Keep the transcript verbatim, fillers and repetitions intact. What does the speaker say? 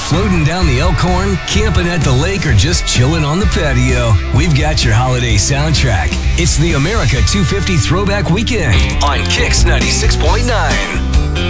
floating down the Elkhorn, camping at the lake, or just chilling on the patio, we've got your holiday soundtrack. It's the America two fifty Throwback Weekend on Kix ninety-six point nine.